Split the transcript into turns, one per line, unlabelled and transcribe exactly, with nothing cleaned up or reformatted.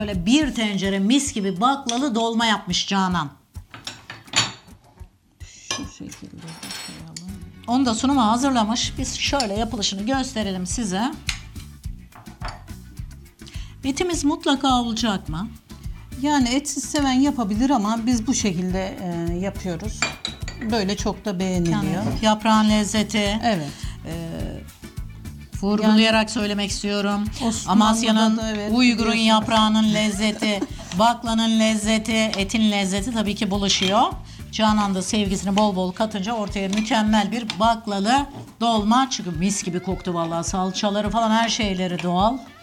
Böyle bir tencere mis gibi baklalı dolma yapmış Canan.
Şu şekilde de koyalım.
Onu da sunuma hazırlamış. Biz şöyle yapılışını gösterelim size. Etimiz mutlaka olacak mı?
Yani etsiz seven yapabilir ama biz bu şekilde e, yapıyoruz. Böyle çok da beğeniliyor.
Yani yaprağın lezzeti.
Evet.
Vurgulayarak söylemek istiyorum.
Osmanlı'da
Amasya'nın,
da evet,
Uygur'un
biliyorsunuz.
yaprağının lezzeti, baklanın lezzeti, etin lezzeti tabii ki buluşuyor. Canan da sevgisini bol bol katınca ortaya mükemmel bir baklalı dolma. Çünkü mis gibi koktu vallahi, salçaları falan her şeyleri doğal.